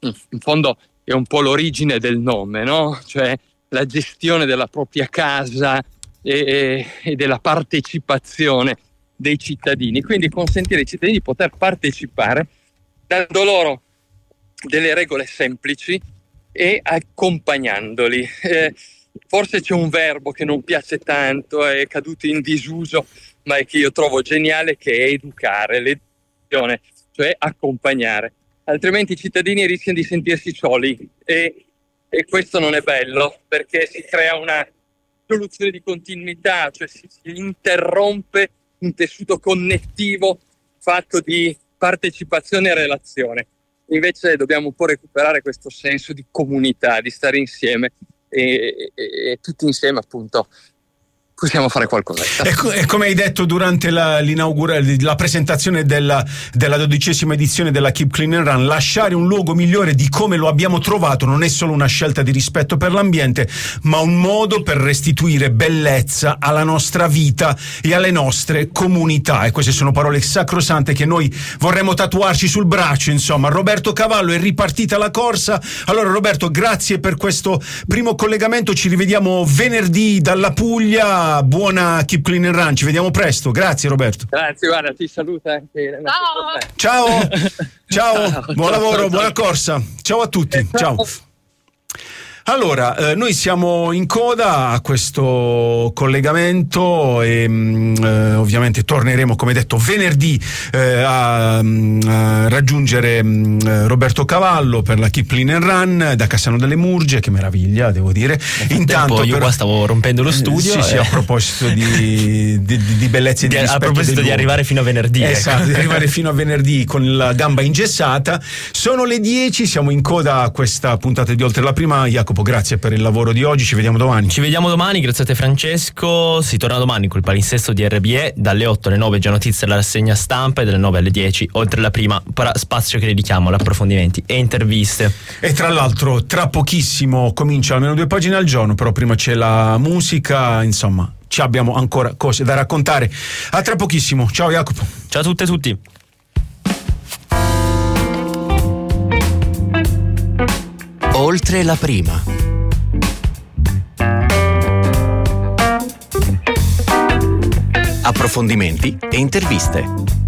in fondo è un po' l'origine del nome, no? Cioè la gestione della propria casa e della partecipazione dei cittadini, quindi consentire ai cittadini di poter partecipare dando loro delle regole semplici e accompagnandoli. Forse c'è un verbo che non piace tanto, è caduto in disuso, ma è che io trovo geniale, che è educare, l'educazione, cioè accompagnare. Altrimenti i cittadini rischiano di sentirsi soli e questo non è bello, perché si crea una soluzione di continuità, cioè si interrompe un tessuto connettivo fatto di partecipazione e relazione. Invece dobbiamo un po' recuperare questo senso di comunità, di stare insieme e tutti insieme appunto possiamo fare qualcosa. E come hai detto durante la presentazione della 12ª edizione della Keep Clean and Run, lasciare un luogo migliore di come lo abbiamo trovato non è solo una scelta di rispetto per l'ambiente, ma un modo per restituire bellezza alla nostra vita e alle nostre comunità. E queste sono parole sacrosante che noi vorremmo tatuarci sul braccio. Insomma, Roberto Cavallo, è ripartita la corsa. Allora Roberto, grazie per questo primo collegamento, ci rivediamo venerdì dalla Puglia. Buona Keep Clean and Run, ci vediamo presto. Grazie Roberto. Grazie, guarda, ti saluta anche. Ciao, buon lavoro, buona corsa. Ciao a tutti. Ciao. Allora, noi siamo in coda a questo collegamento e ovviamente torneremo, come detto, venerdì a raggiungere Roberto Cavallo per la Keep Clean and Run da Cassano delle Murge. Che meraviglia, devo dire. Intanto io qua stavo rompendo lo studio. Sì, a proposito di bellezza e di rispetto. A proposito di arrivare fino a venerdì. Esatto, di arrivare fino a venerdì con la gamba ingessata. Sono le 10, siamo in coda a questa puntata di Oltre la Prima. Jacopo, grazie per il lavoro di oggi, ci vediamo domani. Ci vediamo domani, grazie a te Francesco. Si torna domani col palinsesto di RBE, dalle 8 alle 9 già notizie alla rassegna stampa e dalle 9 alle 10 Oltre la Prima, spazio che dedichiamo ad approfondimenti e interviste. E tra l'altro tra pochissimo comincia almeno 2 pagine al giorno, però prima c'è la musica, insomma ci abbiamo ancora cose da raccontare. A tra pochissimo, ciao Jacopo. Ciao a tutte e tutti. Oltre la Prima. Approfondimenti e interviste.